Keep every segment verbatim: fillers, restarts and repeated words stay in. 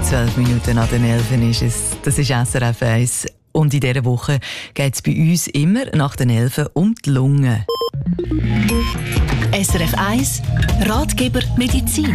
Zwölf Minuten nach den Elfen ist es. Das ist S R F eins. Und in dieser Woche geht es bei uns immer nach den Elfen um die Lunge. S R F eins Ratgeber Medizin.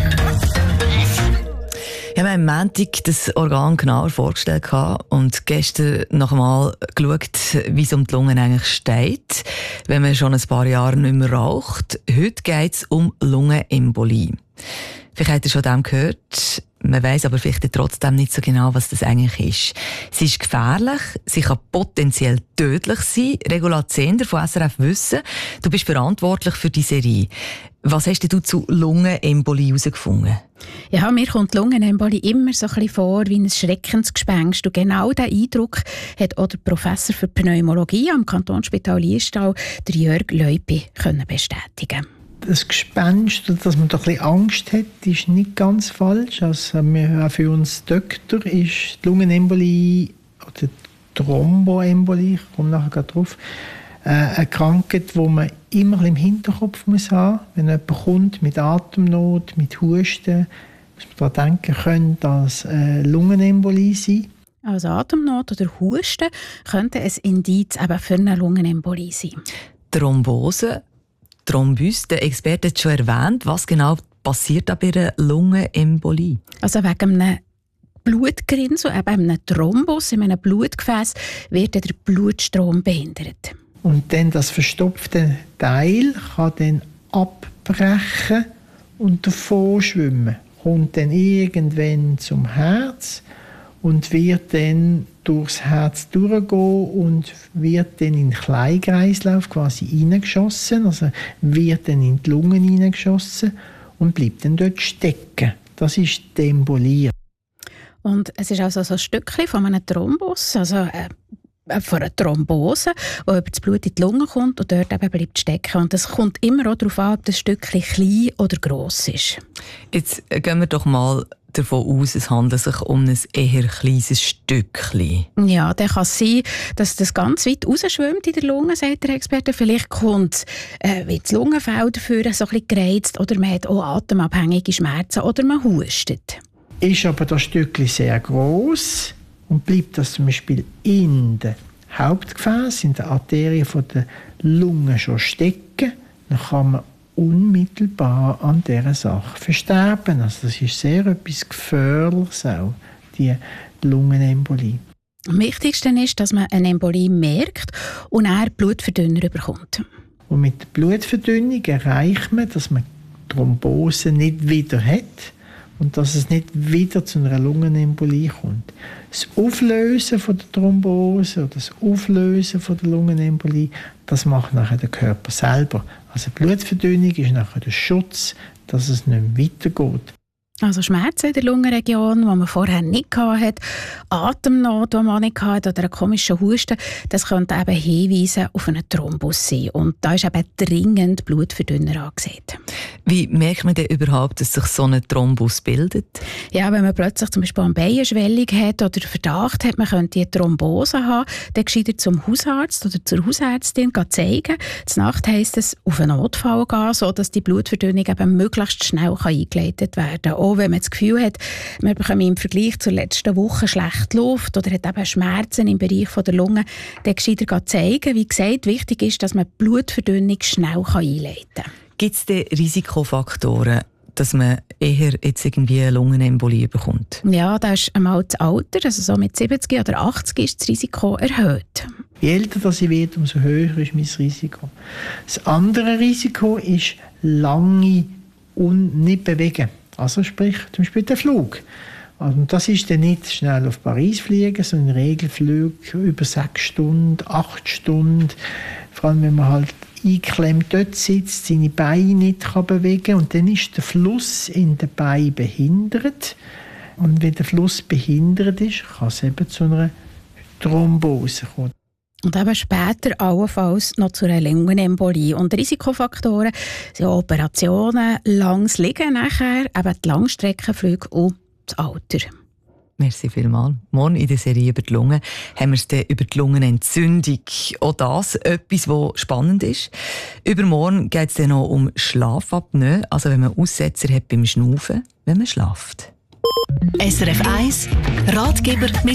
Ich habe am Montag das Organ genauer vorgestellt und gestern noch einmal geschaut, wie es um die Lungen eigentlich steht, wenn man schon ein paar Jahre nicht mehr raucht. Heute geht es um Lungenembolie. Vielleicht habt ihr schon dem gehört, man weiss aber vielleicht trotzdem nicht so genau, was das eigentlich ist. Sie ist gefährlich, sie kann potenziell tödlich sein. Regula Zehnder von S R F Wissen, du bist verantwortlich für die Serie. Was hast du zu Lungenembolie herausgefunden? Ja, mir kommt die Lungenembolie immer so ein bisschen vor wie ein Schreckensgespenst. Und genau diesen Eindruck hat auch der Professor für Pneumologie am Kantonsspital Liestal, der Jörg Leupi, bestätigen. Das Gespenst, dass man da ein bisschen Angst hat, ist nicht ganz falsch. Also wir, auch für uns Doktor ist die Lungenembolie oder Thromboembolie, ich komme nachher drauf, äh, eine Krankheit, die man immer im Hinterkopf muss haben. Wenn jemand kommt mit Atemnot, mit Husten, muss man daran denken, könnte das äh, Lungenembolie sein. Also Atemnot oder Husten könnte ein Indiz eben für eine Lungenembolie sein. Thrombose, Thrombus, der Experte hat schon erwähnt. Was genau passiert bei einer Lungenembolie? Also wegen einem Blutgerinnsel, eben einem Thrombus in einem Blutgefäß, wird der Blutstrom behindert. Und dann das verstopfte Teil kann dann abbrechen und davon schwimmen. Kommt dann irgendwann zum Herz und wird dann durchs Herz durchgehen und wird dann in den Kleinkreislauf quasi hineingeschossen, also wird dann in die Lungen hineingeschossen und bleibt dann dort stecken. Das ist die Embolie. Und es ist also so ein Stückchen von einem Thrombus, also äh, von einer Thrombose, die über das Blut in die Lunge kommt und dort eben bleibt stecken. Und es kommt immer auch darauf an, ob das Stückchen klein oder gross ist. Jetzt gehen wir doch mal davon aus, es handelt sich um ein eher kleines Stückchen. Ja, dann kann es sein, dass das ganz weit rausschwimmt in der Lunge, sagt der Experte. Vielleicht kommt äh, wie das Lungenfell dafür so ein bisschen gereizt oder man hat auch atemabhängige Schmerzen oder man hustet. Ist aber das Stückchen sehr gross und bleibt das zum Beispiel in den Hauptgefäß, in der Arterie der Lunge schon stecken, dann kann man unmittelbar an dieser Sache versterben. Also das ist sehr etwas Gefährliches auch, die Lungenembolie. Am wichtigsten ist, dass man eine Embolie merkt und er Blutverdünner bekommt. Und mit der Blutverdünnung erreicht man, dass man Thrombose nicht wieder hat und dass es nicht wieder zu einer Lungenembolie kommt. Das Auflösen von der Thrombose oder das Auflösen von der Lungenembolie, das macht nachher der Körper selber. Also Blutverdünnung ist nachher der Schutz, dass es nicht weitergeht. Also Schmerzen in der Lungenregion, die man vorher nicht hatte, Atemnot, die man nicht hatte, oder einen komischen Husten, das könnte eben Hinweise auf einen Thrombus sein. Und da ist eben dringend Blutverdünner angesehen. Wie merkt man denn überhaupt, dass sich so ein Thrombus bildet? Ja, wenn man plötzlich zum Beispiel eine Beinschwellung hat oder den Verdacht hat, man könnte eine Thrombose haben, dann gescheiter zum Hausarzt oder zur Hausärztin zeigen. Zur Nacht heisst es, auf einen Notfall gehen, sodass die Blutverdünnung eben möglichst schnell eingeleitet werden kann. Auch wenn man das Gefühl hat, man bekommt im Vergleich zur letzten Woche schlecht Luft oder hat eben Schmerzen im Bereich der Lunge, dann gescheiter zeigen. Wie gesagt, wichtig ist, dass man die Blutverdünnung schnell einleiten kann. Gibt es denn Risikofaktoren, dass man eher jetzt irgendwie eine Lungenembolie bekommt? Ja, das ist einmal das Alter, also so mit siebzig oder achtzig ist das Risiko erhöht. Je älter das ich werde, umso höher ist mein Risiko. Das andere Risiko ist lange und nicht bewegen. Also sprich zum Beispiel der Flug. Und das ist dann nicht schnell auf Paris fliegen, sondern in der Regel Flüge über sechs Stunden, acht Stunden. Vor allem, wenn man halt eingeklemmt dort sitzt, seine Beine nicht kann bewegen kann. Und dann ist der Fluss in den Beinen behindert. Und wenn der Fluss behindert ist, kann es eben zu einer Thrombose kommen. Und eben später allenfalls noch zu einer Lungenembolie. Und Risikofaktoren sind Operationen, langes Liegen nachher, eben die Langstreckenflüge und das Alter. Merci vielmals. Morgen in der Serie über die Lunge haben wir es dann über die Lungenentzündung. Auch das etwas, was spannend ist. Übermorgen geht es dann noch um Schlafapnoe, also wenn man Aussetzer hat beim Schnaufen, wenn man schlaft. S R F eins Ratgeber mit